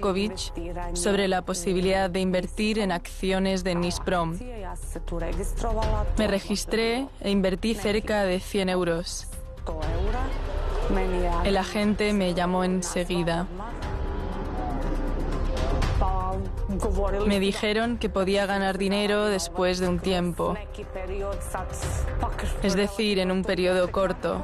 Djokovic sobre la posibilidad de invertir en acciones de Nisprom. Me registré e invertí cerca de 100 euros. El agente me llamó enseguida. Me dijeron que podía ganar dinero después de un tiempo, es decir, en un periodo corto.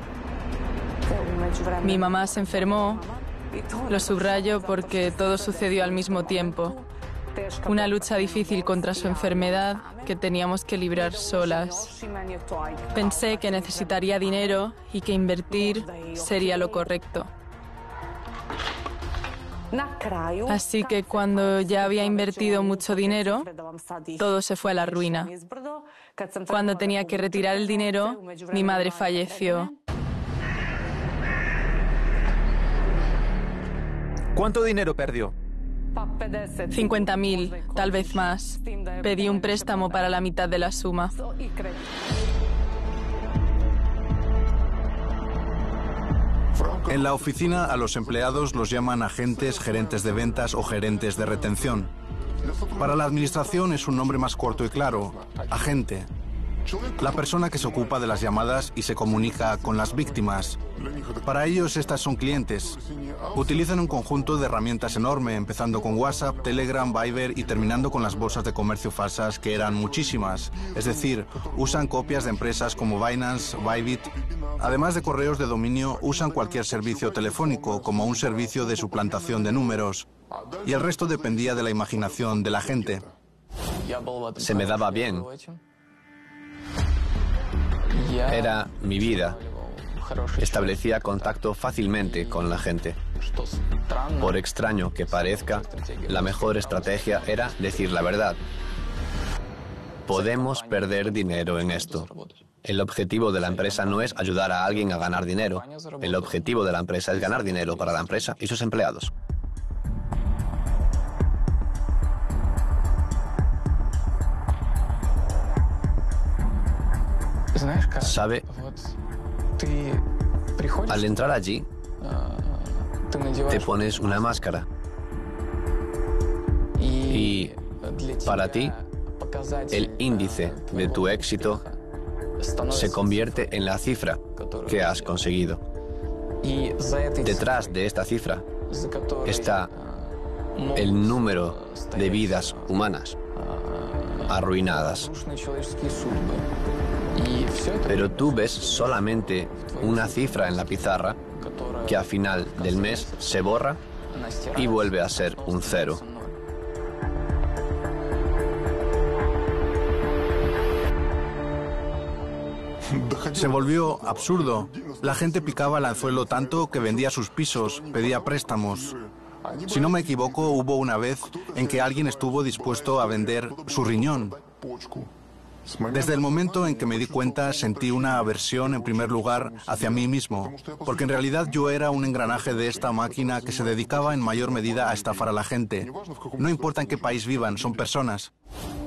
Mi mamá se enfermó, lo subrayo porque todo sucedió al mismo tiempo. Una lucha difícil contra su enfermedad que teníamos que librar solas. Pensé que necesitaría dinero y que invertir sería lo correcto. Así que cuando ya había invertido mucho dinero, todo se fue a la ruina. Cuando tenía que retirar el dinero, mi madre falleció. ¿Cuánto dinero perdió? 50.000, tal vez más. Pedí un préstamo para la mitad de la suma. En la oficina a los empleados los llaman agentes, gerentes de ventas o gerentes de retención. Para la administración es un nombre más corto y claro, agente. La persona que se ocupa de las llamadas y se comunica con las víctimas. Para ellos estas son clientes. Utilizan un conjunto de herramientas enorme, empezando con WhatsApp, Telegram, Viber y terminando con las bolsas de comercio falsas, que eran muchísimas. Es decir, usan copias de empresas como Binance, Bybit. Además de correos de dominio, usan cualquier servicio telefónico como un servicio de suplantación de números. Y el resto dependía de la imaginación de la gente. Se me daba bien. Era mi vida. Establecía contacto fácilmente con la gente. Por extraño que parezca, la mejor estrategia era decir la verdad. Podemos perder dinero en esto. El objetivo de la empresa no es ayudar a alguien a ganar dinero. El objetivo de la empresa es ganar dinero para la empresa y sus empleados. ¿Sabe? Al entrar allí, te pones una máscara. Y para ti, el índice de tu éxito se convierte en la cifra que has conseguido. Detrás de esta cifra está el número de vidas humanas arruinadas. Pero tú ves solamente una cifra en la pizarra que a final del mes se borra y vuelve a ser un cero. Se volvió absurdo. La gente picaba el anzuelo tanto que vendía sus pisos, pedía préstamos. Si no me equivoco, hubo una vez en que alguien estuvo dispuesto a vender su riñón. Desde el momento en que me di cuenta, sentí una aversión en primer lugar hacia mí mismo, porque en realidad yo era un engranaje de esta máquina que se dedicaba en mayor medida a estafar a la gente. No importa en qué país vivan, son personas.